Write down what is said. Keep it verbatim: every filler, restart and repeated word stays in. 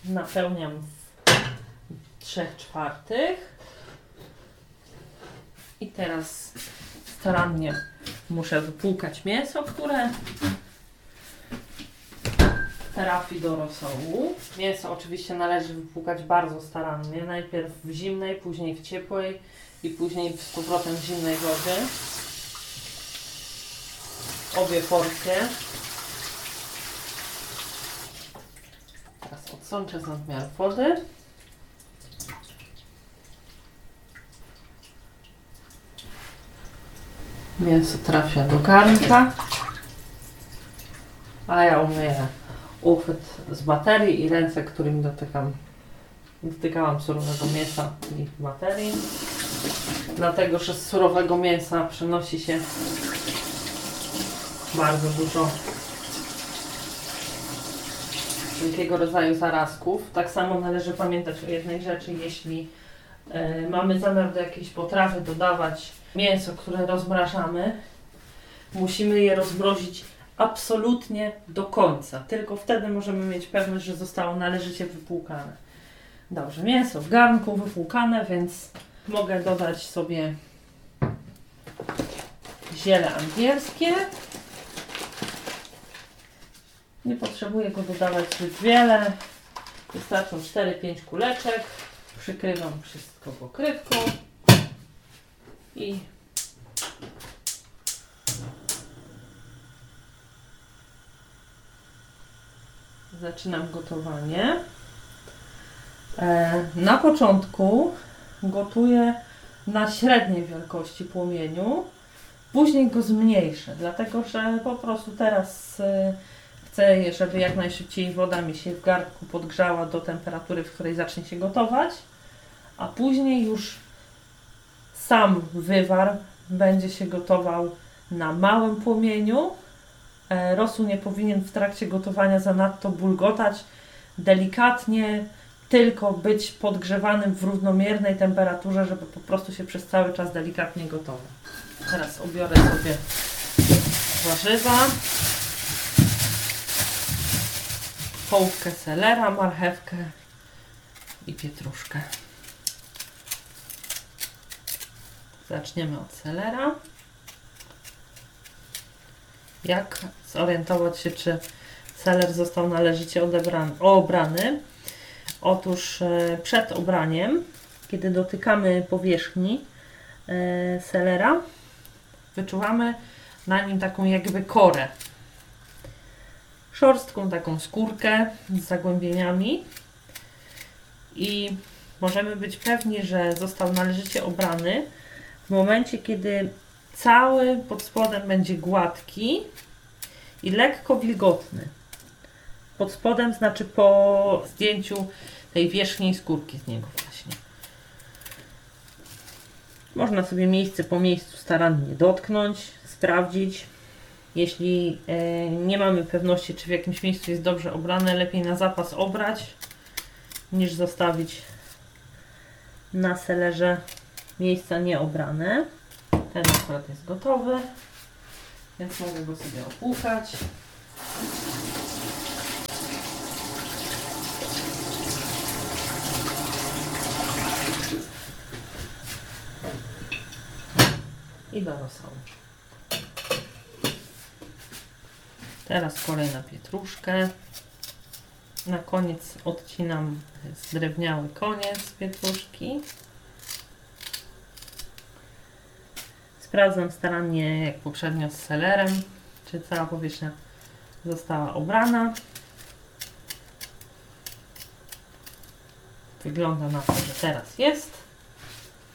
napełniam w trzech czwartych. I teraz starannie muszę wypłukać mięso, które trafi do rosołu. Mięso oczywiście należy wypłukać bardzo starannie. Najpierw w zimnej, później w ciepłej i później z powrotem w zimnej wodzie. Obie porcje. Teraz odsączę z nadmiaru wody. Mięso trafia do garnka, a ja umyję uchwyt z baterii i ręce, którymi dotykam, dotykałam surowego mięsa i baterii. Dlatego, że z surowego mięsa przenosi się bardzo dużo wszelkiego rodzaju zarazków. Tak samo należy pamiętać o jednej rzeczy, jeśli y, mamy zamiar do jakiejś potrawy dodawać mięso, które rozmrażamy, musimy je rozmrozić absolutnie do końca. Tylko wtedy możemy mieć pewność, że zostało należycie wypłukane. Dobrze, mięso w garnku wypłukane, więc mogę dodać sobie ziele angielskie. Nie potrzebuję go dodawać zbyt wiele. Wystarczą cztery pięć kuleczek. Przykrywam wszystko pokrywką. I zaczynam gotowanie. E, na początku gotuję na średniej wielkości płomieniu, później go zmniejszę, dlatego że po prostu teraz e, chcę, żeby jak najszybciej woda mi się w garnku podgrzała do temperatury, w której zacznie się gotować, a później już sam wywar będzie się gotował na małym płomieniu. E, rosół nie powinien w trakcie gotowania zanadto bulgotać. Delikatnie tylko być podgrzewanym w równomiernej temperaturze, żeby po prostu się przez cały czas delikatnie gotował. Teraz ubiorę sobie warzywa. Połówkę selera, marchewkę i pietruszkę. Zaczniemy od selera. Jak zorientować się, czy seler został należycie odebrany, obrany? Otóż e, przed obraniem, kiedy dotykamy powierzchni e, selera, wyczuwamy na nim taką jakby korę. Szorstką taką skórkę z zagłębieniami i możemy być pewni, że został należycie obrany w momencie, kiedy cały pod spodem będzie gładki i lekko wilgotny. Pod spodem znaczy po zdjęciu tej wierzchniej skórki z niego właśnie. Można sobie miejsce po miejscu starannie dotknąć, sprawdzić. Jeśli e, nie mamy pewności, czy w jakimś miejscu jest dobrze obrane, lepiej na zapas obrać, niż zostawić na selerze miejsca nieobrane. Ten akurat jest gotowy, więc mogę go sobie opłukać. I do rosołu. Teraz kolej na pietruszkę. Na koniec odcinam zdrewniały koniec pietruszki. Sprawdzam starannie, jak poprzednio z selerem, czy cała powierzchnia została obrana. Wygląda na to, że teraz jest.